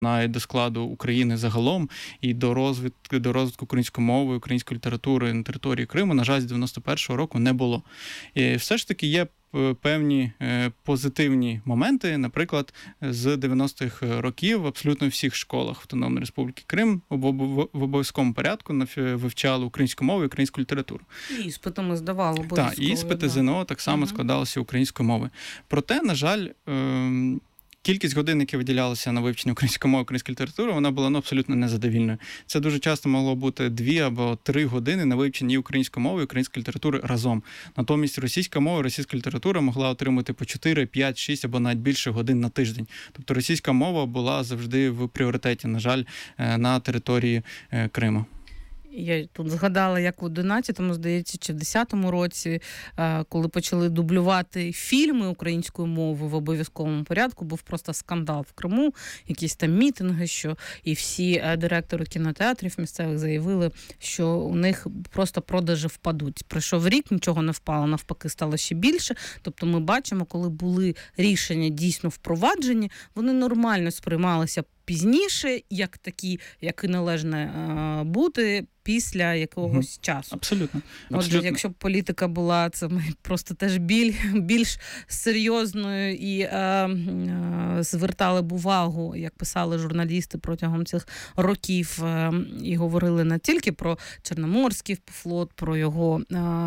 навіть до складу України загалом і до розвитку української мови, української літератури на території Криму, на жаль, з 91-го року не було. І все ж таки є певні позитивні моменти. Наприклад, з 90-х років в абсолютно всіх школах Автономної Республіки Крим в обов'язковому порядку вивчали українську мову і українську літературу. І іспити ми здавали обов'язково. Так, іспити ЗНО так само складалися українською мовою. Проте, на жаль, кількість годин, які виділялися на вивчення української мови, української літератури, вона була абсолютно незадовільною. Це дуже часто могло бути 2 або 3 години на вивченні української мови і української літератури разом. Натомість російська мова і російська література могла отримати по 4, 5, 6 або навіть більше годин на тиждень. Тобто російська мова була завжди в пріоритеті, на жаль, на території Криму. Я тут згадала, як у 11-му, здається, чи в 10-му році, коли почали дублювати фільми українською мовою в обов'язковому порядку, був просто скандал в Криму, якісь там мітинги, що і всі директори кінотеатрів місцевих заявили, що у них просто продажі впадуть. Пройшов рік, нічого не впало, навпаки, стало ще більше. Тобто ми бачимо, коли були рішення дійсно впроваджені, вони нормально сприймалися пізніше, як такі, як і належне бути після якогось часу. Абсолютно. Отже, якщо б політика була, це просто теж більш серйозною і звертали б увагу, як писали журналісти протягом цих років, і говорили не тільки про Чорноморський флот, про його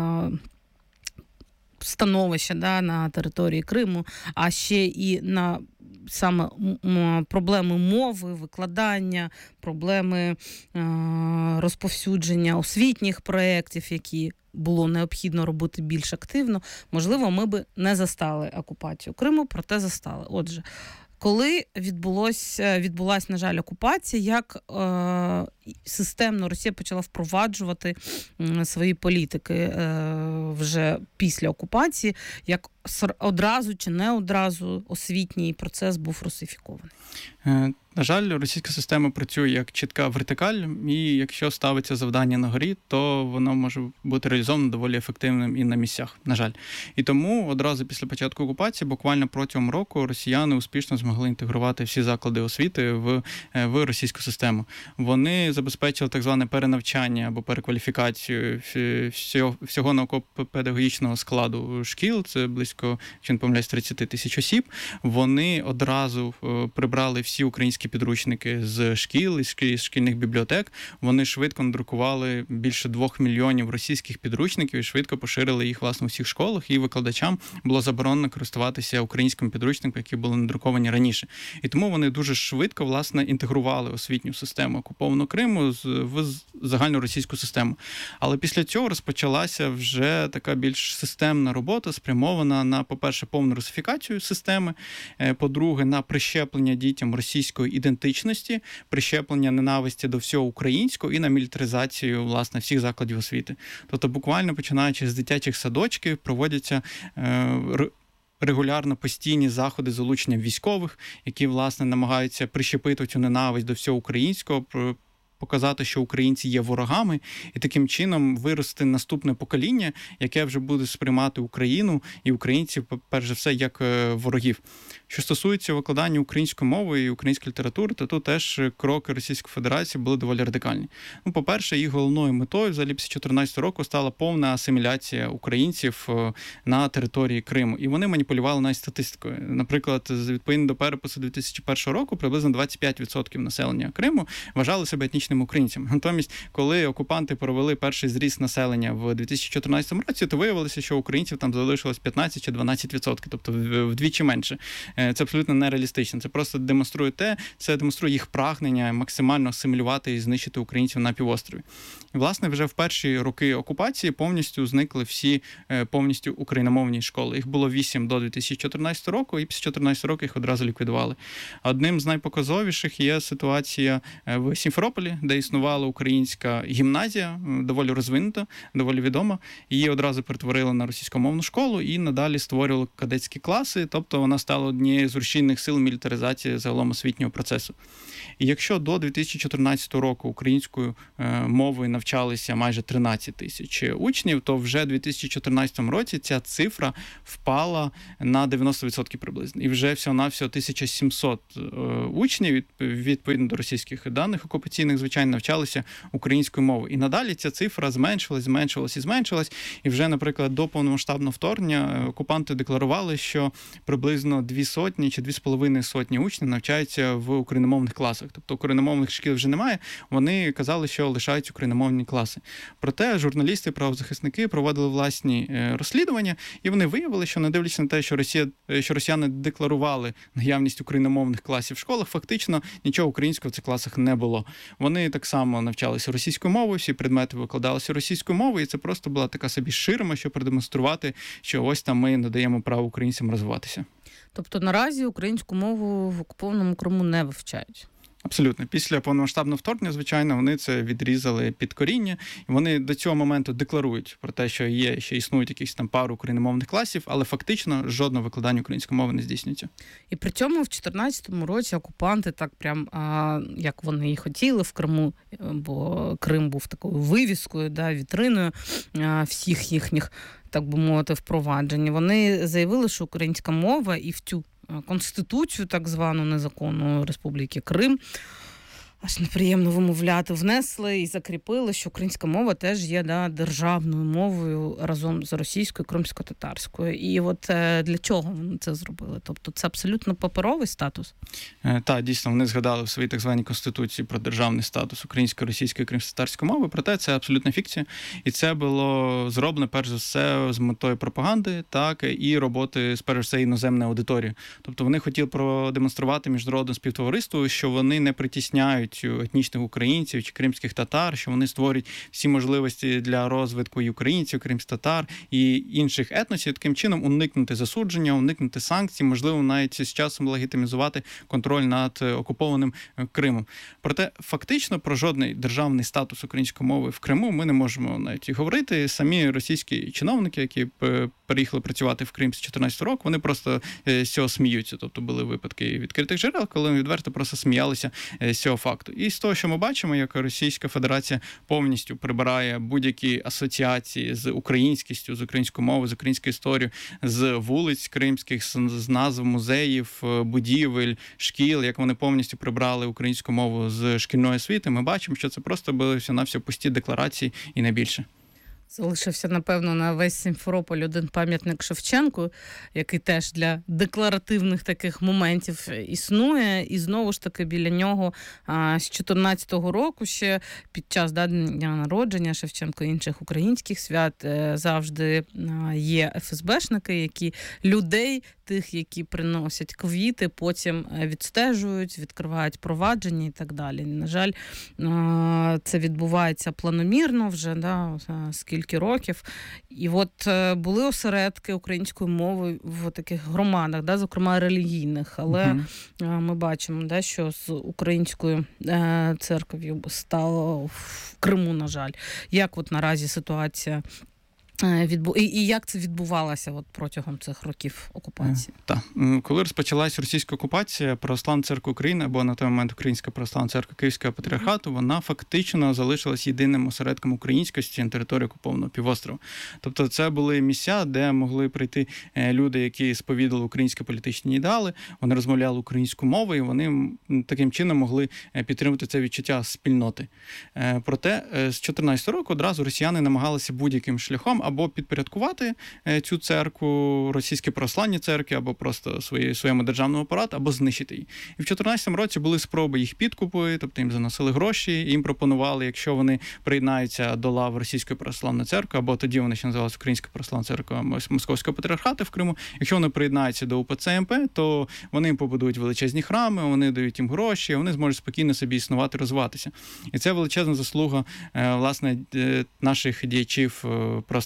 становище на території Криму, а ще і на саме проблеми мови, викладання, проблеми розповсюдження освітніх проєктів, які було необхідно робити більш активно, можливо, ми би не застали окупацію Криму, проте застали. Отже, коли відбулась, на жаль, окупація, як системно Росія почала впроваджувати свої політики вже після окупації, як одразу чи не одразу освітній процес був русифікований? На жаль, російська система працює як чітка вертикаль, і якщо ставиться завдання на горі, то воно може бути реалізовано доволі ефективним і на місцях, на жаль. І тому одразу після початку окупації, буквально протягом року, росіяни успішно змогли інтегрувати всі заклади освіти в російську систему. Вони забезпечили так зване перенавчання або перекваліфікацію всього науково-педагогічного складу шкіл, це близько, якщо не помиляюсь, 30 тисяч осіб. Вони одразу прибрали всі українські підручники з шкіл, із шкільних бібліотек. Вони швидко надрукували більше 2 мільйонів російських підручників і швидко поширили їх, власне, у всіх школах, і викладачам було заборонено користуватися українськими підручниками, які були надруковані раніше. І тому вони дуже швидко, власне, інтегрували освітню систему окупованого Криму в загальну російську систему. Але після цього розпочалася вже така більш системна робота, спрямована на, по-перше, повну русифікацію системи, по-друге, на прищеплення дітям російської ідентичності, прищеплення ненависті до всього українського і на мілітаризацію, власне, всіх закладів освіти. Тобто буквально починаючи з дитячих садочків проводяться регулярно постійні заходи залучення військових, які, власне, намагаються прищепити цю ненависть до всього українського, показати, що українці є ворогами, і таким чином вирости наступне покоління, яке вже буде сприймати Україну і українців, перш за все, як ворогів. Що стосується викладання української мови і української літератури, то тут теж кроки Російської Федерації були доволі радикальні. Ну, по-перше, їх головною метою взагалі після 2014 року стала повна асиміляція українців на території Криму. І вони маніпулювали навіть статистикою. Наприклад, відповідно до перепису 2001 року, приблизно 25% населення Криму вважали себе етнічними українцями. Натомість, коли окупанти провели перший зріст населення в 2014 році, то виявилося, що українців там залишилось 15 чи 12%, тобто вдвічі менше. Це абсолютно нереалістично. Це просто демонструє їх прагнення максимально асимілювати і знищити українців на півострові. І, власне, вже в перші роки окупації повністю зникли всі повністю україномовні школи. Їх було 8 до 2014 року, і після 2014 року їх одразу ліквідували. Одним з найпоказовіших є ситуація в Сімферополі, Києві, де існувала українська гімназія, доволі розвинута, доволі відома. Її одразу перетворили на російськомовну школу і надалі створювали кадетські класи, тобто вона стала однією з рушійних сил мілітаризації загалом освітнього процесу. І якщо до 2014 року українською мовою навчалися майже 13 тисяч учнів, то вже в 2014 році ця цифра впала на 90% приблизно. І вже всього-навсього 1700 учнів, відповідно до російських даних окупаційних, звичайно, навчалися українською мовою. І надалі ця цифра зменшилась. І вже, наприклад, до повномасштабного вторгнення окупанти декларували, що приблизно 200 чи 2,5 учнів навчаються в україномовних класах. Тобто україномовних шкіл вже немає, вони казали, що лишають україномовні класи. Проте журналісти, правозахисники проводили власні розслідування, і вони виявили, що не дивлячись на те, що росіяни декларували наявність україномовних класів в школах, фактично нічого українського в цих класах не було. Вони так само навчалися російською мовою, всі предмети викладалися російською мовою, і це просто була така собі ширма, щоб продемонструвати, що ось там ми надаємо право українцям розвиватися. Тобто наразі українську мову в окупованому Криму не вивчають? Абсолютно. Після повномасштабного вторгнення, звичайно, вони це відрізали під коріння. І вони до цього моменту декларують про те, що ще існують якісь там пару україномовних класів, але фактично жодного викладання української мови не здійснюється. І при цьому в 2014 році окупанти так прям, як вони і хотіли в Криму, бо Крим був такою вивіскою, вітриною всіх їхніх, так би мовити, впроваджень. Вони заявили, що українська мова і в цю Конституцію, так звану незаконну Республіки Крим, аж неприємно вимовляти, внесли і закріпили, що українська мова теж є державною мовою разом з російською, кримсько-татарською. І от для чого вони це зробили? Тобто це абсолютно паперовий статус? Так, дійсно, вони згадали в своїй так званій Конституції про державний статус української, російської, кримсько-татарської мови, проте це абсолютна фікція. І це було зроблено, перш за все, з метою пропаганди, так, і роботи, перш за все, іноземної аудиторії. Тобто вони хотіли продемонструвати міжнародному співтовариству, що вони не притісняють етнічних українців чи кримських татар, що вони створюють всі можливості для розвитку і українців, кримських татар і інших етносів, таким чином уникнути засудження, уникнути санкцій, можливо, навіть з часом легітимізувати контроль над окупованим Кримом. Проте фактично про жодний державний статус української мови в Криму ми не можемо навіть і говорити. Самі російські чиновники, які переїхали працювати в Крим з 2014 року, вони просто з цього сміються. Тобто були випадки відкритих джерел, коли вони відверто просто сміялися з цього факту. І з того, що ми бачимо, як Російська Федерація повністю прибирає будь-які асоціації з українськістю, з українською мовою, з українською історією, з вулиць кримських, з назв музеїв, будівель, шкіл, як вони повністю прибрали українську мову з шкільної освіти, ми бачимо, що це просто були всього-навсього пусті декларації і не більше. Залишився, напевно, на весь Сімферополь один пам'ятник Шевченку, який теж для декларативних таких моментів існує. І знову ж таки біля нього з 2014 року ще під час дня народження Шевченко і інших українських свят завжди є ФСБшники, які людей, тих, які приносять квіти, потім відстежують, відкривають провадження і так далі. На жаль, це відбувається планомірно вже, скільки років. І от були осередки української мови в таких громадах, зокрема релігійних, але ми бачимо, що з українською церков'ю стало в Криму, на жаль. Як от наразі ситуація і як це відбувалося протягом цих років окупації? Так. Коли розпочалась російська окупація, Православна церква України, або на той момент Українська Православна церква Київського патріархату, вона фактично залишилась єдиним осередком українськості на території окупованого півострова. Тобто це були місця, де могли прийти люди, які сповідали українські політичні ідеали, вони розмовляли українською мовою, і вони таким чином могли підтримувати це відчуття спільноти. Проте з 2014 року одразу росіяни намагалися будь-яким шляхом або підпорядкувати цю церкву, російські православні церкви, або просто своєму державному апарату, або знищити її. І в 2014 році були спроби їх підкупу, тобто їм заносили гроші, їм пропонували, якщо вони приєднаються до лав Російської православної церкви, або тоді вони ще називалися Українська православна церква Московського патріархату в Криму, якщо вони приєднаються до УПЦ МП, то вони їм побудують величезні храми, вони дають їм гроші, вони зможуть спокійно собі існувати, розвиватися. І це величезна заслуга, власне, наших діячів православної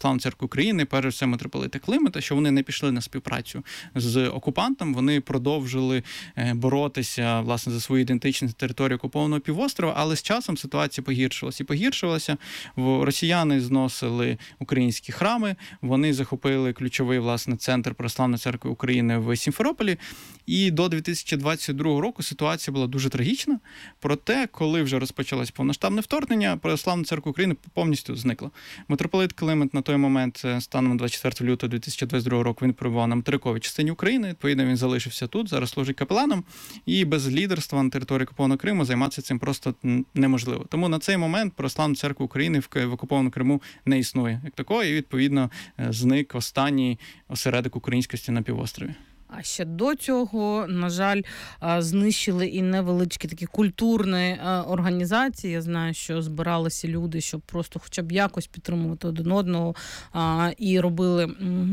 Православної церкви України, перш за все митрополита Климента, що вони не пішли на співпрацю з окупантом, вони продовжили боротися, власне, за свою ідентичність на території окупованого півострова, але з часом ситуація погіршувалася. Росіяни зносили українські храми, вони захопили ключовий, власне, центр Православної церкви України в Сімферополі, і до 2022 року ситуація була дуже трагічна. Проте, коли вже розпочалось повноштабне вторгнення, Православна церква України повністю зникла. Митрополит Климент на той момент, станом на 24 лютого 2022 року, він перебував на материковій частині України, відповідно, він залишився тут, зараз служить капеланом, і без лідерства на території окупованого Криму займатися цим просто неможливо. Тому на цей момент Православна церква України в окупованому Криму не існує як такої, і, відповідно, зник останній осередок українськості на півострові. А ще до цього, на жаль, знищили і невеличкі такі культурні організації. Я знаю, що збиралися люди, щоб просто хоча б якось підтримувати один одного, і робили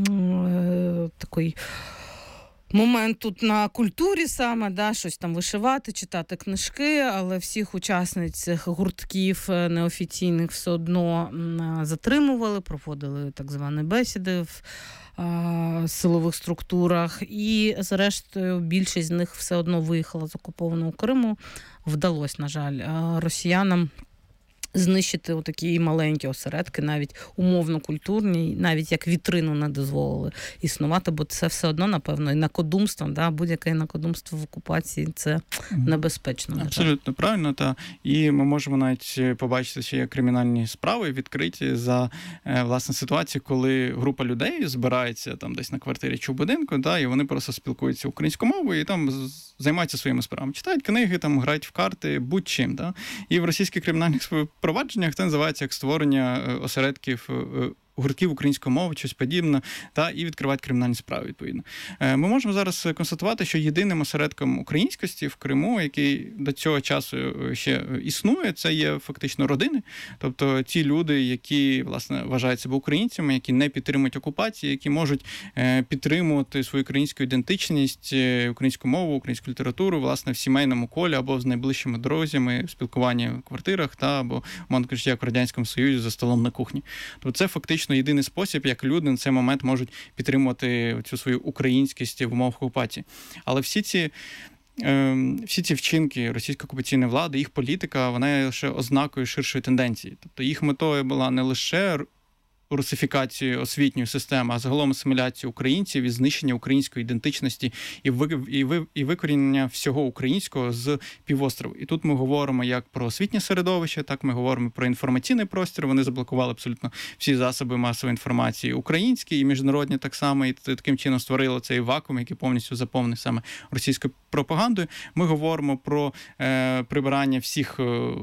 такий момент тут на культурі саме, да, щось там вишивати, читати книжки, але всіх учасниць цих гуртків неофіційних все одно затримували, проводили так звані бесіди в силових структурах, і зрештою більшість з них все одно виїхала з окупованого Криму. Вдалося, на жаль, росіянам знищити отакі маленькі осередки, навіть умовно культурні, навіть як вітрину не дозволили існувати, бо це все одно, напевно, інакодумство, да, будь-яке інакодумство в окупації – це небезпечно. Абсолютно правильно, і ми можемо навіть побачити, що є кримінальні справи відкриті за, власне, ситуацію, коли група людей збирається там десь на квартирі чи в будинку, і вони просто спілкуються українською мовою і там займаються своїми справами. Читають книги, там грають в карти, будь-чим. І в російських кримінальних провадженнях це називається як створення осередків гуртків української мови, щось подібне, і відкривати кримінальні справи, відповідно. Ми можемо зараз констатувати, що єдиним осередком українськості в Криму, який до цього часу ще існує, це є фактично родини. Тобто ті люди, які, власне, вважають себе українцями, які не підтримують окупації, які можуть підтримувати свою українську ідентичність, українську мову, українську літературу, власне, в сімейному колі або з найближчими друзями, в спілкуванні в квартирах, або, мовно кажучи, як в Радянському Союзі за столом на кухні. Тобто це фактично єдиний спосіб, як люди на цей момент можуть підтримувати цю свою українськість в умовах окупації. Але всі ці вчинки російської окупаційної влади, їх політика, вона є лише ознакою ширшої тенденції. Тобто їх метою була не лише русифікацію освітньої системи, а загалом асиміляцію українців і знищення української ідентичності і викорінення всього українського з півострову. І тут ми говоримо як про освітнє середовище, так ми говоримо про інформаційний простір. Вони заблокували абсолютно всі засоби масової інформації українські і міжнародні так само, і таким чином створили цей вакуум, який повністю заповнений саме російською пропагандою. Ми говоримо про прибирання всіх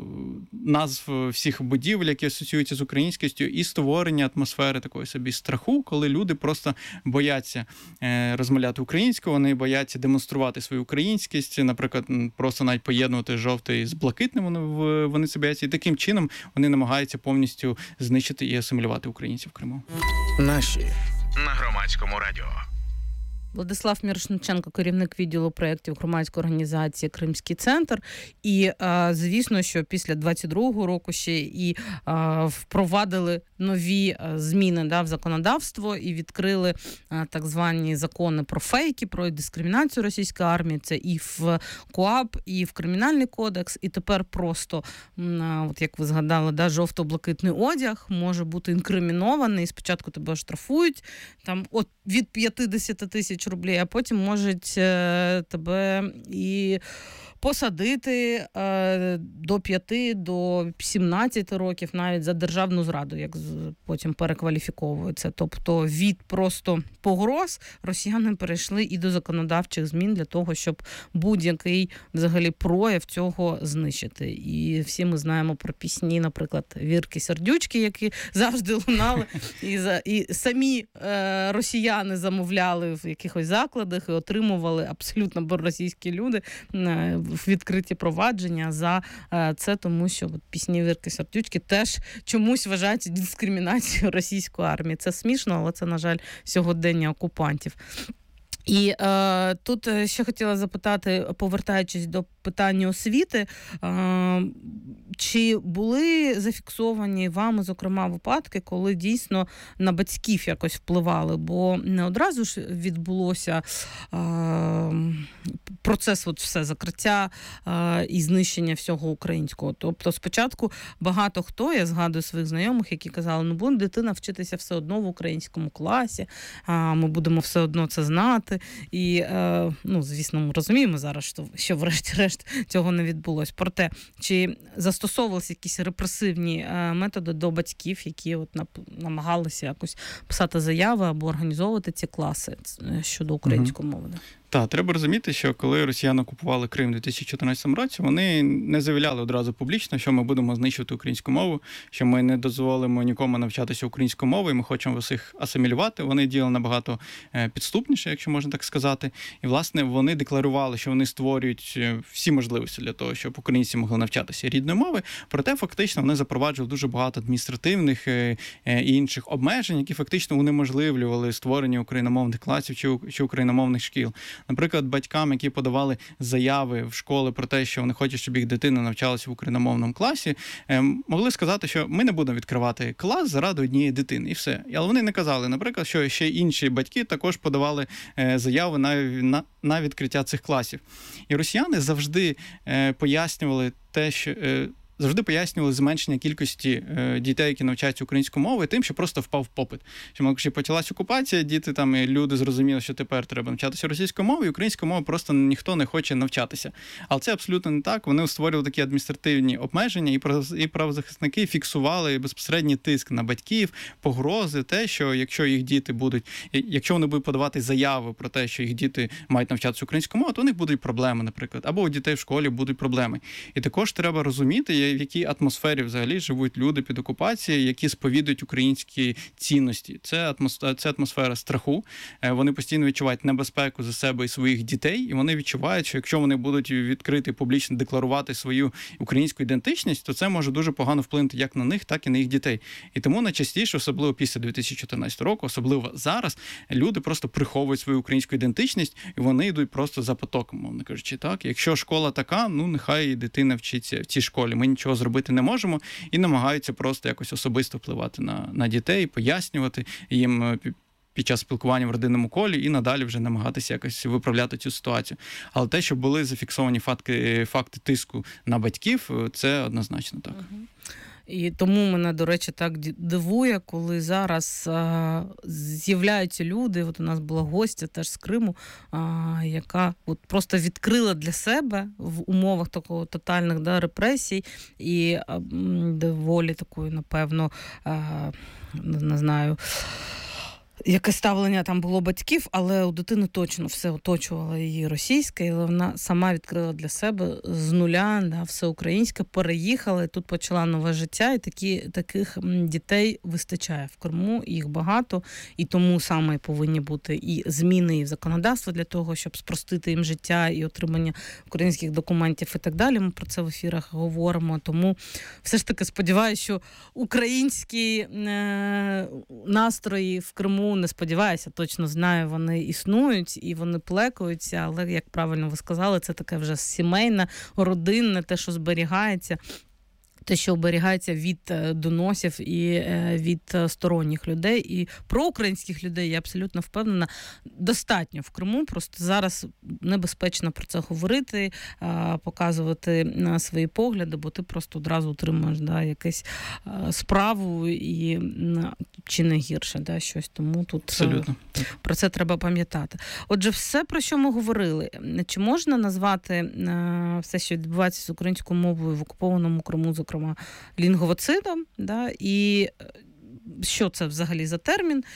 назв, всіх будівель, які асоціюються з українськістю, і створення атмосфери такої собі страху, коли люди просто бояться розмовляти українською, вони бояться демонструвати свою українськість, наприклад, просто навіть поєднувати жовтий з блакитним, вони це бояться, і таким чином вони намагаються повністю знищити і асимілювати українців в Криму. Наші на Громадському радіо. Владислав Мірошниченко, керівник відділу проєктів громадської організації «Кримський центр». І, звісно, що після 22-го року ще і впровадили нові зміни в законодавство і відкрили так звані закони про фейки, про дискримінацію російської армії. Це і в КоАП, і в Кримінальний кодекс. І тепер просто, от як ви згадали, жовто-блакитний одяг може бути інкримінований. Спочатку тебе штрафують там від 50 тисяч рублів, а потім можуть тебе і посадити до 5, до 17 років навіть за державну зраду, як потім перекваліфіковується. Тобто від просто погроз росіяни перейшли і до законодавчих змін для того, щоб будь-який взагалі прояв цього знищити. І всі ми знаємо про пісні, наприклад, Вірки Сердючки, які завжди лунали, і самі росіяни замовляли в якихось закладах і отримували абсолютно проросійські люди відкриті провадження за це, тому що пісні Вірки Сердючки теж чомусь вважаються дискримінацією російської армії. Це смішно, але це, на жаль, сьогодення окупантів. І тут ще хотіла запитати, повертаючись до питання освіти, Чи були зафіксовані вами, зокрема, випадки, коли дійсно на батьків якось впливали? Бо не одразу ж відбулося процес все закриття і знищення всього українського. Тобто спочатку багато хто, я згадую своїх знайомих, які казали, ну буде дитина вчитися все одно в українському класі, ми будемо все одно це знати. І, звісно, ми розуміємо зараз, що врешті-решт цього не відбулось. Проте, чи застосовувалися якісь репресивні методи до батьків, які от намагалися якось писати заяви або організовувати ці класи щодо української мови? Так, треба розуміти, що коли росіяни окупували Крим у 2014 році, вони не заявляли одразу публічно, що ми будемо знищувати українську мову, що ми не дозволимо нікому навчатися українською мовою, і ми хочемо всіх асимілювати. Вони діяли набагато підступніше, якщо можна так сказати. І, власне, вони декларували, що вони створюють всі можливості для того, щоб українці могли навчатися рідної мови. Проте, фактично, вони запроваджували дуже багато адміністративних і інших обмежень, які фактично унеможливлювали створення україномовних класів чи україномовних шкіл. Наприклад, батькам, які подавали заяви в школи про те, що вони хочуть, щоб їх дитина навчалася в україномовному класі, могли сказати, що ми не будемо відкривати клас заради однієї дитини, і все. Але вони не казали, наприклад, що ще інші батьки також подавали заяви на відкриття цих класів. І росіяни завжди пояснювали те, що... Завжди пояснювали зменшення кількості дітей, які навчаються українською мовою, тим, що просто впав попит. Що, якщо почалась окупація, діти там і люди зрозуміли, що тепер треба навчатися російською мовою, і українською мовою просто ніхто не хоче навчатися. Але це абсолютно не так. Вони створювали такі адміністративні обмеження, і правозахисники фіксували безпосередній тиск на батьків, погрози, те, що якщо вони будуть подавати заяви про те, що їх діти мають навчатися українською мовою, то у них будуть проблеми, наприклад, або у дітей в школі будуть проблеми. І також треба розуміти, в якій атмосфері взагалі живуть люди під окупацією, які сповідують українські цінності. Це атмосфера страху. Вони постійно відчувають небезпеку за себе і своїх дітей, і вони відчувають, що якщо вони будуть відкрити публічно декларувати свою українську ідентичність, то це може дуже погано вплинути як на них, так і на їх дітей. І тому найчастіше, особливо після 2014 року, особливо зараз, люди просто приховують свою українську ідентичність, і вони йдуть просто за потоком, мовно кажучи. Так? Якщо школа така, нехай і дитина вчиться в цій школі. Ми нічого зробити не можемо, і намагаються просто якось особисто впливати на дітей, пояснювати їм під час спілкування в родинному колі і надалі вже намагатися якось виправляти цю ситуацію. Але те, що були зафіксовані факти тиску на батьків, це однозначно так. І тому мене, до речі, так дивує, коли зараз з'являються люди, от у нас була гостя теж з Криму, яка от просто відкрила для себе в умовах такого тотальних репресій і доволі такої, напевно, не знаю, яке ставлення там було батьків, але у дитини точно все оточувало її російське, але вона сама відкрила для себе з нуля, все українське, переїхала, і тут почала нове життя, і таких дітей вистачає в Криму, їх багато, і тому саме повинні бути і зміни і в законодавство для того, щоб спростити їм життя і отримання українських документів і так далі. Ми про це в ефірах говоримо, тому все ж таки сподіваюся, що українські настрої в Криму, не сподіваюся, точно знаю, вони існують і вони плекаються, але, як правильно ви сказали, це таке вже сімейне, родинне, те, що зберігається. Те, що оберігається від доносів і від сторонніх людей. І проукраїнських людей, я абсолютно впевнена, достатньо в Криму. Просто зараз небезпечно про це говорити, показувати свої погляди, бо ти просто одразу отримуєш якусь справу і чи не гірше, щось. Тому тут абсолютно про це треба пам'ятати. Отже, все, про що ми говорили, чи можна назвати все, що відбувається з українською мовою в окупованому Криму, зокрема, лінгвоцидом, і що це взагалі за термін,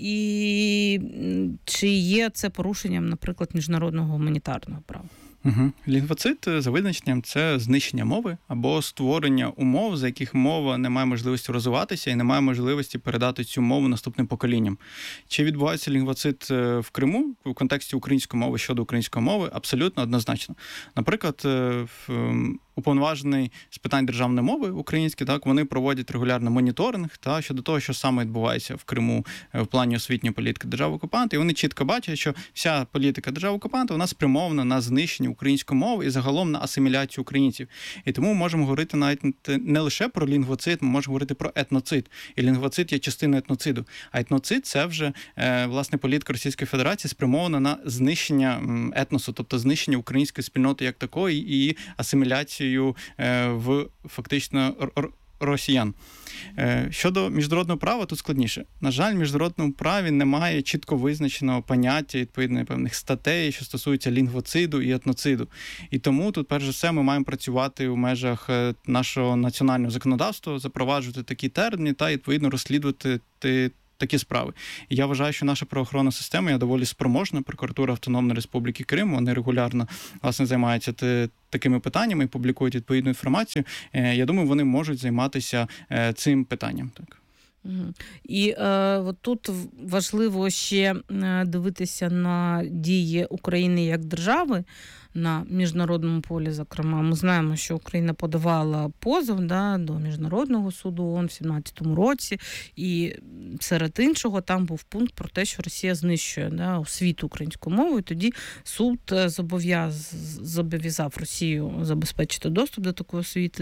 і чи є це порушенням, наприклад, міжнародного гуманітарного права? Лінгвоцид, за визначенням, це знищення мови або створення умов, за яких мова не має можливості розвиватися і не має можливості передати цю мову наступним поколінням. Чи відбувається лінгвоцид в Криму в контексті української мови щодо української мови? Абсолютно однозначно. Наприклад, уповноважений з питань державної мови українські, так, вони проводять регулярно моніторинг щодо того, що саме відбувається в Криму в плані освітньої політики держави-окупанта, і вони чітко бачать, що вся політика держави-окупанта, вона спрямована на знищення української мови і загалом на асиміляцію українців. І тому ми можемо говорити навіть не лише про лінгвоцид, ми можемо говорити про етноцид. І лінгвоцид є частиною етноциду. А етноцид – це вже, власне, політика Російської Федерації спрямована на знищення етносу, тобто знищення української спільноти як такої і асиміляцію в фактично росіян. Щодо міжнародного права, тут складніше. На жаль, в міжнародному праві немає чітко визначеного поняття, відповідно, певних статей, що стосуються лінгвоциду і етноциду. І тому тут, перш за все, ми маємо працювати у межах нашого національного законодавства, запроваджувати такі терміни та, відповідно, розслідувати такі справи. І я вважаю, що наша правоохоронна система є доволі спроможна. Прокуратура Автономної Республіки Крим, вони регулярно, власне, займаються такими питаннями і публікують відповідну інформацію. Я думаю, вони можуть займатися цим питанням. Так. І от тут важливо ще дивитися на дії України як держави на міжнародному полі, зокрема. Ми знаємо, що Україна подавала позов до Міжнародного суду ООН в 2017 році, і серед іншого там був пункт про те, що Росія знищує освіту українською мовою. Тоді суд зобов'язав Росію забезпечити доступ до такої освіти.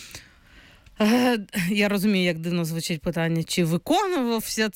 Я розумію, як дивно звучить питання, чи виконувався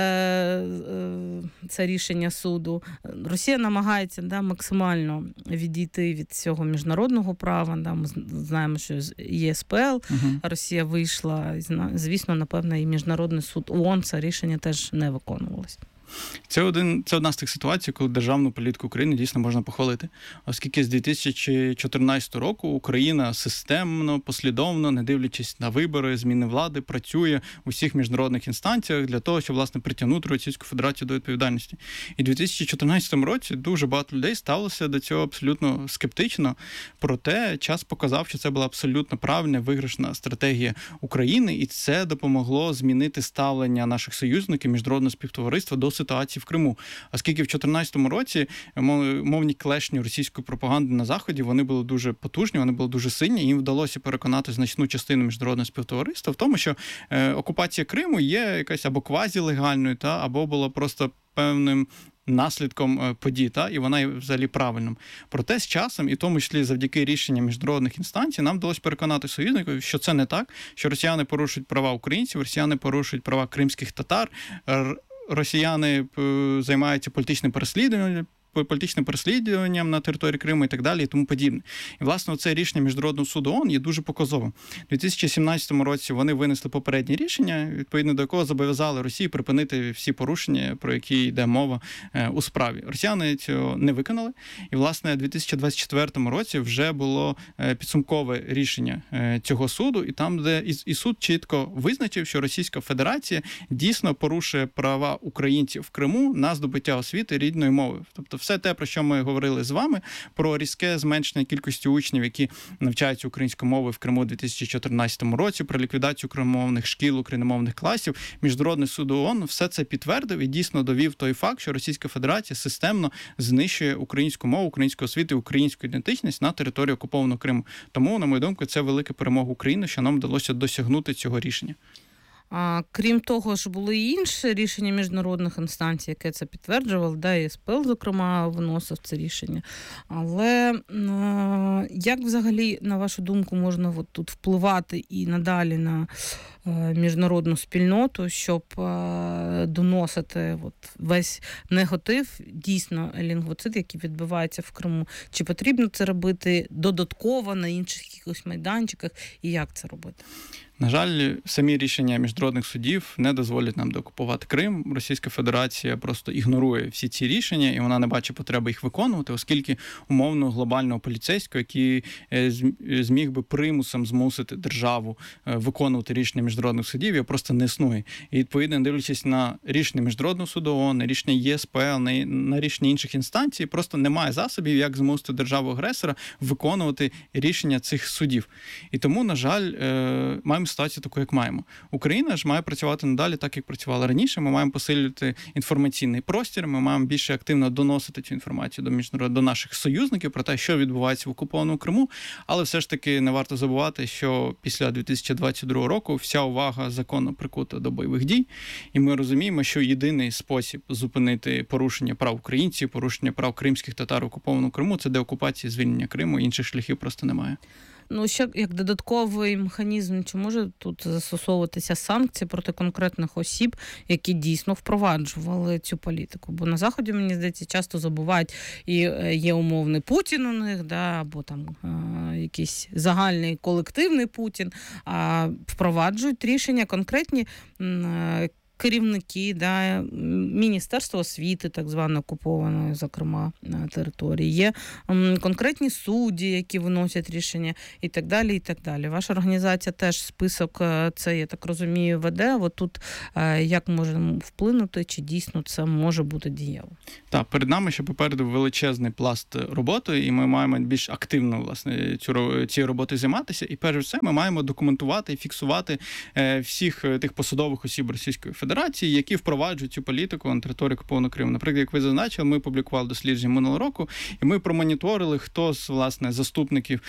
це рішення суду. Росія намагається максимально відійти від цього міжнародного права. Ми знаємо, що з ЄСПЛ Росія вийшла. Звісно, напевно, і Міжнародний суд ООН це рішення теж не виконувалось. Це одна з тих ситуацій, коли державну політику України дійсно можна похвалити. Оскільки з 2014 року Україна системно, послідовно, не дивлячись на вибори, зміни влади, працює у всіх міжнародних інстанціях для того, щоб, власне, притягнути Російську Федерацію до відповідальності. І в 2014 році дуже багато людей ставилося до цього абсолютно скептично. Проте час показав, що це була абсолютно правильна, виграшна стратегія України, і це допомогло змінити ставлення наших союзників, міжнародного співтовариства до ситуації в Криму. Оскільки в 2014 році мовні клешні російської пропаганди на Заході, вони були дуже потужні, вони були дуже сильні, і їм вдалося переконати значну частину міжнародного співтовариства в тому, що окупація Криму є якась або квазілегальною, або була просто певним наслідком подій, і вона є взагалі правильним. Проте з часом, і в тому числі завдяки рішенням міжнародних інстанцій, нам вдалося переконати союзників, що це не так, що росіяни порушують права українців, росіяни порушують права кримських татар, росіяни займаються політичним переслідуванням на території Криму і так далі, і тому подібне. І, власне, це рішення Міжнародного суду ООН є дуже показовим. У 2017 році вони винесли попереднє рішення, відповідно до якого зобов'язали Росію припинити всі порушення, про які йде мова у справі. Росіяни цього не виконали. І, власне, у 2024 році вже було підсумкове рішення цього суду, і там, де і суд чітко визначив, що Російська Федерація дійсно порушує права українців в Криму на здобуття освіти рідною мовою. Тобто все те, про що ми говорили з вами, про різке зменшення кількості учнів, які навчаються українською мовою в Криму у 2014 році, про ліквідацію україномовних шкіл, україномовних класів, Міжнародний суд ООН все це підтвердив і дійсно довів той факт, що Російська Федерація системно знищує українську мову, українську освіту і українську ідентичність на території окупованого Криму. Тому, на мою думку, це велика перемога України, що нам вдалося досягнути цього рішення. Крім того ж, були і інші рішення міжнародних інстанцій, яке це підтверджувало, і СПЛ, зокрема, виносив це рішення. Але як взагалі, на вашу думку, можна тут впливати і надалі на міжнародну спільноту, щоб доносити весь негатив, дійсно, лінгвоцид, який відбувається в Криму? Чи потрібно це робити додатково на інших якихось майданчиках, і як це робити? На жаль, самі рішення міжнародних судів не дозволять нам деокупувати Крим. Російська Федерація просто ігнорує всі ці рішення, і вона не бачить потреби їх виконувати, оскільки умовно глобального поліцейського, який зміг би примусом змусити державу виконувати рішення міжнародних судів, його просто не існує. І, відповідно, дивлячись на рішення Міжнародного суду ООН, на рішення ЄСПЛ, на рішення інших інстанцій, просто немає засобів, як змусити державу-агресора виконувати рішення цих судів. І тому, на жаль, маємо ситуацію таку, як маємо. Україна ж має працювати надалі так, як працювала раніше. Ми маємо посилювати інформаційний простір, ми маємо більше активно доносити цю інформацію до наших союзників про те, що відбувається в окупованому Криму. Але все ж таки не варто забувати, що після 2022 року вся увага законно прикута до бойових дій. І ми розуміємо, що єдиний спосіб зупинити порушення прав українців, порушення прав кримських татар в окупованому Криму – це деокупація, звільнення Криму. Інших шляхів просто немає. Ну, ще як додатковий механізм, чи може тут застосовуватися санкції проти конкретних осіб, які дійсно впроваджували цю політику? Бо на Заході, мені здається, часто забувають, і є умовний Путін у них, да, або там якийсь загальний колективний Путін, а впроваджують рішення конкретні керівники, да, Міністерство освіти, так звано окупованої, зокрема, території. Є конкретні судді, які виносять рішення і так далі, і так далі. Ваша організація теж список, це, я так розумію, веде. От тут як можемо вплинути, чи дійсно це може бути дієво? Так, перед нами ще попереду величезний пласт роботи, і ми маємо більш активно, власне, цією роботою займатися. І перш за все ми маємо документувати і фіксувати всіх тих посадових осіб Російської Федерації, які впроваджують цю політику на території окупованого Криму. Наприклад, як ви зазначили, ми публікували дослідження минулого року, і ми промоніторили, хто з, власне, заступників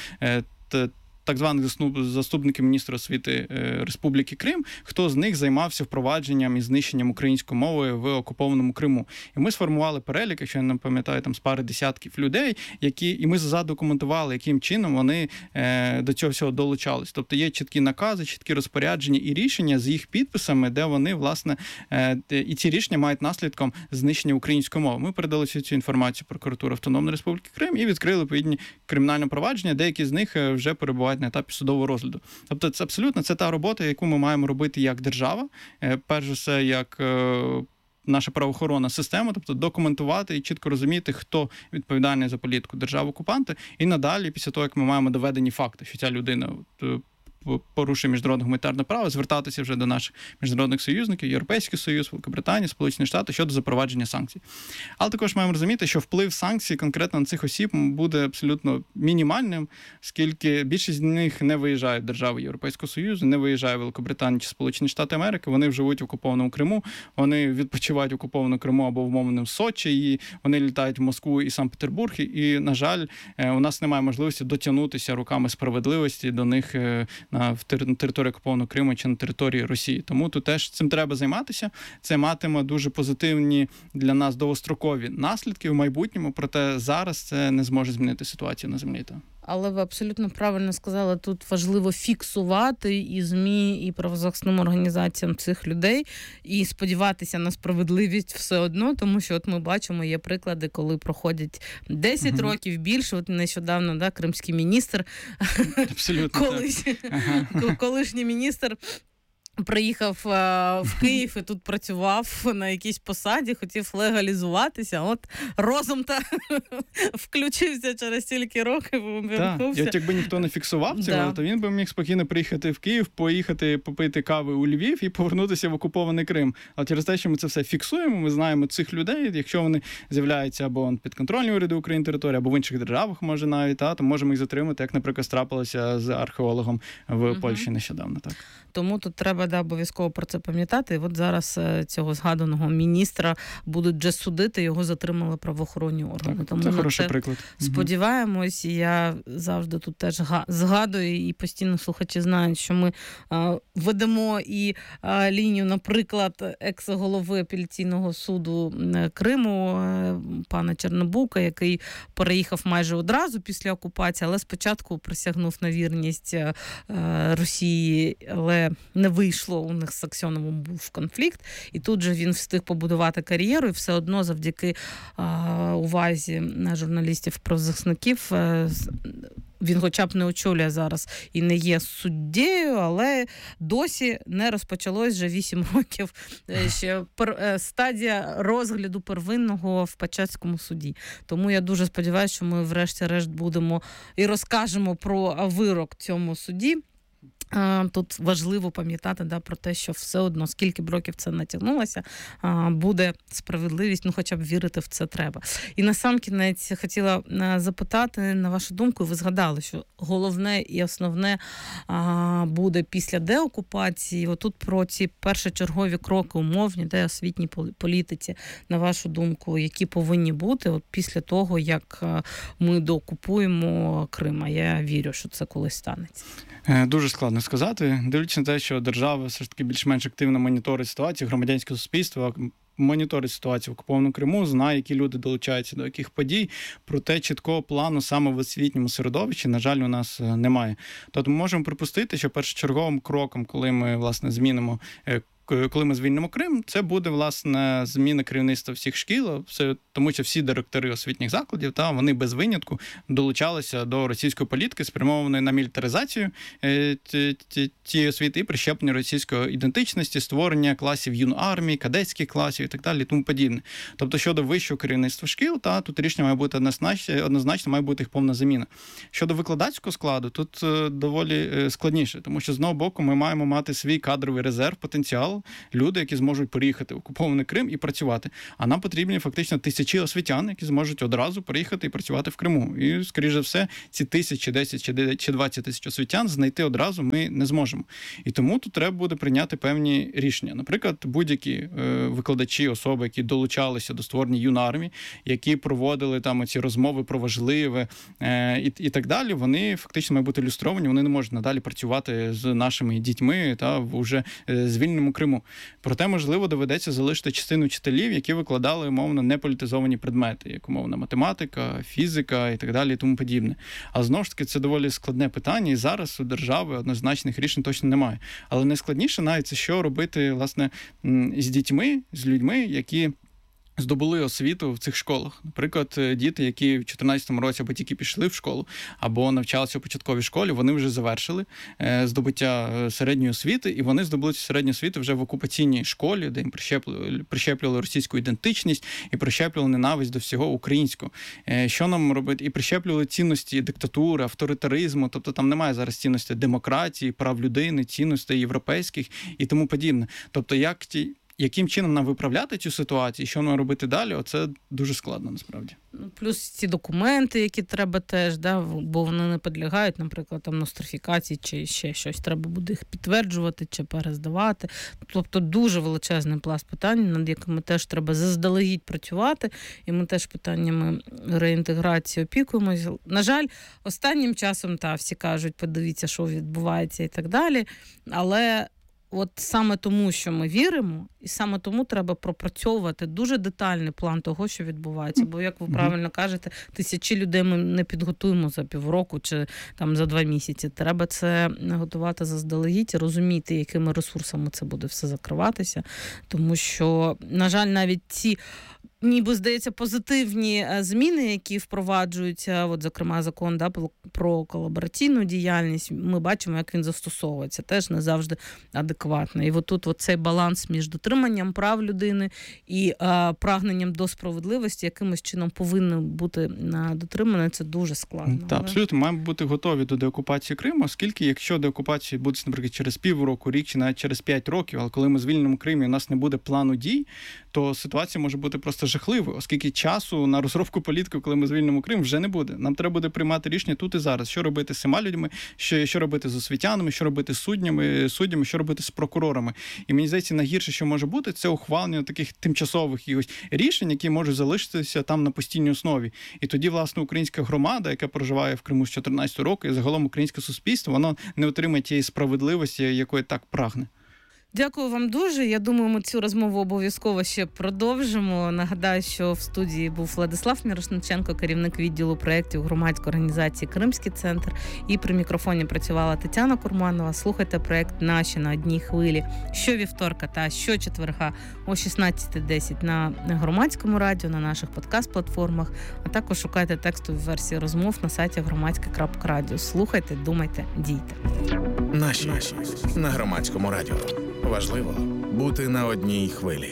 так званих заступників міністра освіти Республіки Крим, хто з них займався впровадженням і знищенням української мови в окупованому Криму. І ми сформували перелік, якщо я не пам'ятаю, там з пари десятків людей, і ми задокументували, яким чином вони до цього всього долучались. Тобто є чіткі накази, чіткі розпорядження і рішення з їх підписами, де вони, власне, і ці рішення мають наслідком знищення української мови. Ми передали всю цю інформацію прокуратурі Автономної Республіки Крим і відкрили відповідні кримінальні провадження, деякі з них вже перебувають на етапі судового розгляду. Тобто це абсолютно та робота, яку ми маємо робити як держава, перш за все, як наша правоохоронна система, тобто документувати і чітко розуміти, хто відповідальний за політику держави-окупанта, і надалі, після того, як ми маємо доведені факти, що ця людина порушує міжнародне гуманітарне право, звертатися вже до наших міжнародних союзників, Європейський Союз, Великобританія, Сполучені Штати щодо запровадження санкцій. Але також маємо розуміти, що вплив санкцій конкретно на цих осіб буде абсолютно мінімальним, оскільки більшість з них не виїжджають в держави Європейського Союзу, не виїжджає в Великобританію чи Сполучені Штати Америки, вони живуть в окупованому Криму, вони відпочивають в окупованому Криму або в умовному Сочі, і вони літають в Москву і Санкт-Петербург, і, на жаль, у нас немає можливості дотягнутися руками справедливості до них на території окупованого Криму чи на території Росії. Тому тут теж цим треба займатися. Це матиме дуже позитивні для нас довгострокові наслідки в майбутньому, проте зараз це не зможе змінити ситуацію на землі. Але ви абсолютно правильно сказали, тут важливо фіксувати і ЗМІ, і правозахисним організаціям цих людей, і сподіватися на справедливість все одно, тому що от ми бачимо, є приклади, коли проходять 10 років більше, от нещодавно, да, кримський міністр, колишній міністр, приїхав в Київ і тут працював на якійсь посаді, хотів легалізуватися, от розум-то включився через стільки років, вимкнувся. І от якби ніхто не фіксував цього, то він би міг спокійно приїхати в Київ, поїхати попити кави у Львів і повернутися в окупований Крим. Але через те, що ми це все фіксуємо, ми знаємо цих людей, якщо вони з'являються або підконтрольні уряди України території, або в інших державах, може навіть, то можемо їх затримати, як, наприклад, трапилося з археологом в Польщі нещодавно. Так. Тому тут треба обов'язково про це пам'ятати. І от зараз цього згаданого міністра будуть вже судити, його затримали правоохоронні органи. Так, це хороший приклад. Сподіваємось, і я завжди тут теж згадую, і постійно слухачі знають, що ми ведемо і лінію, наприклад, екс-голови апеляційного суду Криму, пана Чернобука, який переїхав майже одразу після окупації, але спочатку присягнув на вірність Росії, але не вийшло, у них з Аксьоновим був конфлікт, і тут же він встиг побудувати кар'єру, і все одно завдяки увазі журналістів-правозахисників він хоча б не очолює зараз і не є суддею, але досі не розпочалось вже 8 років ще стадія розгляду первинного в Печерському суді. Тому я дуже сподіваюся, що ми врешті-решт будемо і розкажемо про вирок цьому суді. Тут важливо пам'ятати про те, що все одно, скільки б років це натягнулося, буде справедливість, хоча б вірити в це треба. І насамкінець хотіла запитати, на вашу думку, ви згадали, що головне і основне буде після деокупації. Отут про ці першочергові кроки умовні, освітній політиці, на вашу думку, які повинні бути після того, як ми доокупуємо Крим. А я вірю, що це колись станеться. Дуже складно сказати. Дивлячись на те, що держава все ж таки більш-менш активно моніторить ситуацію, громадянське суспільство моніторить ситуацію в окупованому Криму, знає, які люди долучаються до яких подій, проте чіткого плану саме в освітньому середовищі, на жаль, у нас немає. Тобто ми можемо припустити, що першочерговим кроком, коли ми, власне, коли ми звільнимо Крим, це буде, власне, зміна керівництва всіх шкіл, тому що всі директори освітніх закладів, вони без винятку долучалися до російської політики, спрямованої на мілітаризацію тієї освіти і прищеплення російської ідентичності, створення класів юнармії, кадетських класів і так далі, і тому подібне. Тобто, щодо вищого керівництва шкіл, тут рішення має бути однозначно, має бути їх повна заміна. Щодо викладацького складу, тут доволі складніше, тому що, з одного боку, ми маємо мати свій кадровий резерв, потенціал, люди, які зможуть переїхати в окупований Крим і працювати. А нам потрібні фактично тисячі освітян, які зможуть одразу переїхати і працювати в Криму. І, скоріш за все, ці 1000, 10 чи 20 тисяч освітян знайти одразу ми не зможемо. І тому тут треба буде прийняти певні рішення. Наприклад, будь-які викладачі, особи, які долучалися до створення юнармії, які проводили там ці розмови про важливе і так далі, вони фактично мають бути ілюстровані, вони не можуть надалі працювати з нашими дітьми в уже звільненому Криму. Проте, можливо, доведеться залишити частину вчителів, які викладали, умовно, неполітизовані предмети, як умовна математика, фізика і так далі, і тому подібне. А знову ж таки, це доволі складне питання, і зараз у держави однозначних рішень точно немає. Але найскладніше навіть це, що робити, власне, з дітьми, з людьми, які здобули освіту в цих школах. Наприклад, діти, які в 2014 році або тільки пішли в школу, або навчалися у початковій школі, вони вже завершили здобуття середньої освіти, і вони здобули цю середню освіту вже в окупаційній школі, де їм прищеплювали російську ідентичність і прищеплювали ненависть до всього українського. Що нам робити? І прищеплювали цінності диктатури, авторитаризму, тобто там немає зараз цінностей демократії, прав людини, цінностей європейських і тому подібне. Тобто, яким чином нам виправляти цю ситуацію, що нам робити далі, оце дуже складно, насправді. Плюс ці документи, які треба теж, бо вони не підлягають, наприклад, нострифікації чи ще щось. Треба буде їх підтверджувати чи перездавати. Тобто дуже величезний пласт питань, над якими теж треба заздалегідь працювати. І ми теж питаннями реінтеграції опікуємося. На жаль, останнім часом всі кажуть, подивіться, що відбувається і так далі. Але от саме тому, що ми віримо, і саме тому треба пропрацьовувати дуже детальний план того, що відбувається. Бо, як ви правильно кажете, тисячі людей ми не підготуємо за півроку чи за 2 місяці. Треба це готувати заздалегідь і розуміти, якими ресурсами це буде все закриватися. Тому що, на жаль, навіть ці ніби, здається, позитивні зміни, які впроваджуються, зокрема, закон про колабораційну діяльність, ми бачимо, як він застосовується. Теж не завжди адекватно. І тут цей баланс між дотриманням прав людини і прагненням до справедливості, якимось чином повинно бути дотримане, це дуже складно. Так, абсолютно. Маємо бути готові до деокупації Криму, оскільки якщо деокупація буде, наприклад, через півроку, рік чи навіть через 5 років, але коли ми звільнимо Крим і у нас не буде плану дій, то ситуація може бути просто жахливою, оскільки часу на розробку політики, коли ми звільнимо Крим, вже не буде. Нам треба буде приймати рішення тут і зараз. Що робити з цими людьми, що робити з освітянами, що робити з суддями, що робити з прокурорами. І мені здається, найгірше, що може бути, це ухвалення таких тимчасових рішень, які можуть залишитися там на постійній основі. І тоді, власне, українська громада, яка проживає в Криму з 2014 року, і загалом українське суспільство, воно не отримає тієї справедливості, якої так прагне. Дякую вам дуже. Я думаю, ми цю розмову обов'язково ще продовжимо. Нагадаю, що в студії був Владислав Мірошниченко, керівник відділу проєктів громадської організації «Кримський центр». І при мікрофоні працювала Тетяна Курманова. Слухайте проєкт «Наші на одній хвилі» щовівторка та щочетверга о 16:10 на Громадському радіо, на наших подкаст-платформах, а також шукайте текстові версії розмов на сайті громадське.радіо. Слухайте, думайте, дійте. Наші на Громадському радіо. Важливо бути на одній хвилі.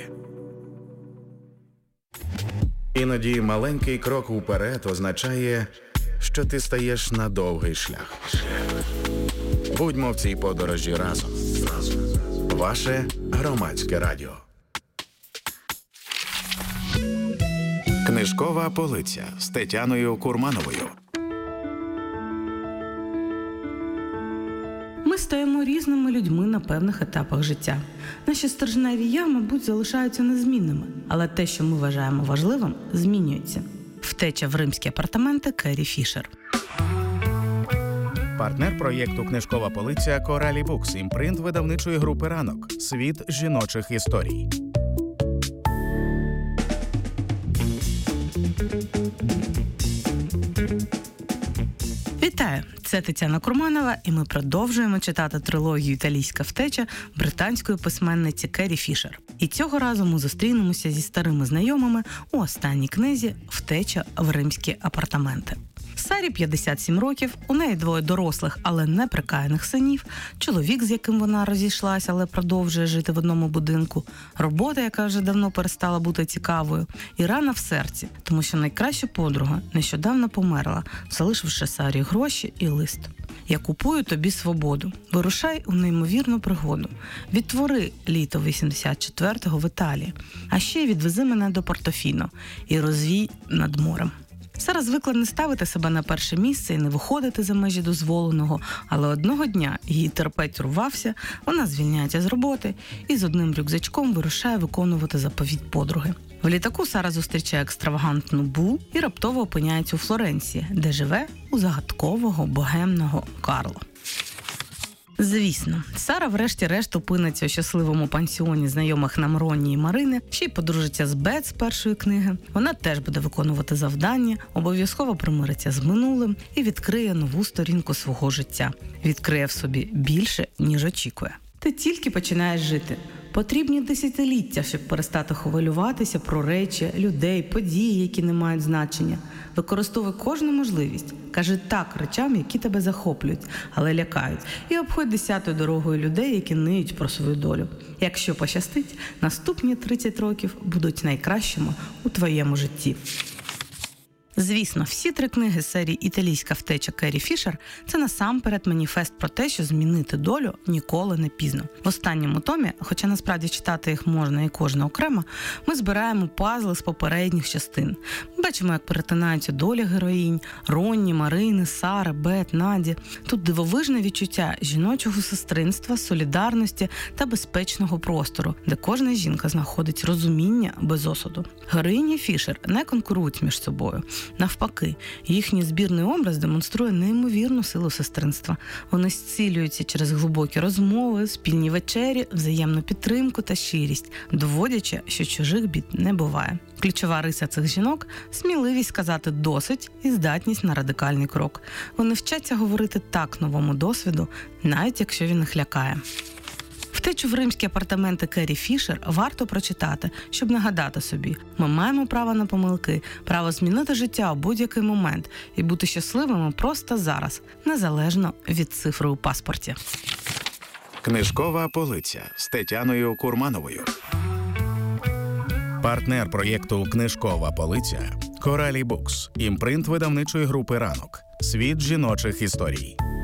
Іноді маленький крок уперед означає, що ти стаєш на довгий шлях. Будьмо в цій подорожі разом. Ваше громадське радіо. Книжкова полиця з Тетяною Курмановою. Ми стаємо різними людьми на певних етапах життя. Наші стержневі «я», мабуть, залишаються незмінними, але те, що ми вважаємо важливим, змінюється. Втеча в римські апартаменти Керрі Фішер. Партнер проєкту «Книжкова полиця» Коралі Букс, імпринт видавничої групи «Ранок». Світ жіночих історій. Вітаю! Це Тетяна Курманова, і ми продовжуємо читати трилогію «Італійська втеча» британської письменниці Керрі Фішер. І цього разу ми зустрінемося зі старими знайомими у останній книзі «Втеча в римські апартаменти». Сарі 57 років, у неї 2 дорослих, але неприкаяних синів, чоловік, з яким вона розійшлася, але продовжує жити в одному будинку, робота, яка вже давно перестала бути цікавою, і рана в серці, тому що найкраща подруга нещодавно померла, залишивши Сарі гроші і лист. «Я купую тобі свободу. Вирушай у неймовірну пригоду. Відтвори літо 84-го в Італії. А ще відвези мене до Портофіно і розвій над морем». Сара звикла не ставити себе на перше місце і не виходити за межі дозволеного, але одного дня її терпець урвався, вона звільняється з роботи і з одним рюкзачком вирушає виконувати заповідь подруги. В літаку Сара зустрічає екстравагантну Бу і раптово опиняється у Флоренції, де живе у загадкового богемного Карло. Звісно, Сара врешті-решт опиниться у щасливому пансіоні знайомих нам Ронні і Марини, ще й подружиться з Бет з першої книги. Вона теж буде виконувати завдання, обов'язково примириться з минулим і відкриє нову сторінку свого життя. Відкриє в собі більше, ніж очікує. Ти тільки починаєш жити. Потрібні десятиліття, щоб перестати хвилюватися про речі, людей, події, які не мають значення. Використовуй кожну можливість. Кажи так речам, які тебе захоплюють, але лякають. І обходь 10-ю дорогою людей, які ниють про свою долю. Якщо пощастить, наступні 30 років будуть найкращими у твоєму житті. Звісно, всі 3 книги серії «Італійська втеча» Керрі Фішер – це насамперед маніфест про те, що змінити долю ніколи не пізно. В останньому томі, хоча насправді читати їх можна і кожна окремо, ми збираємо пазли з попередніх частин. Ми бачимо, як перетинаються долі героїнь – Ронні, Марини, Сари, Бет, Наді. Тут дивовижне відчуття жіночого сестринства, солідарності та безпечного простору, де кожна жінка знаходить розуміння без осуду. Героїні Фішер не конкурують між собою. Навпаки, їхній збірний образ демонструє неймовірну силу сестринства. Вони зцілюються через глибокі розмови, спільні вечері, взаємну підтримку та щирість, доводячи, що чужих бід не буває. Ключова риса цих жінок – сміливість сказати «досить» і здатність на радикальний крок. Вони вчаться говорити «так» новому досвіду, навіть якщо він їх лякає. «Втечу в римські апартаменти» Керрі Фішер варто прочитати, щоб нагадати собі, ми маємо право на помилки, право змінити життя у будь-який момент і бути щасливими просто зараз, незалежно від цифри у паспорті. Книжкова полиця з Тетяною Курмановою. Партнер проєкту «Книжкова полиця» Коралі Букс, імпринт видавничої групи «Ранок». Світ жіночих історій.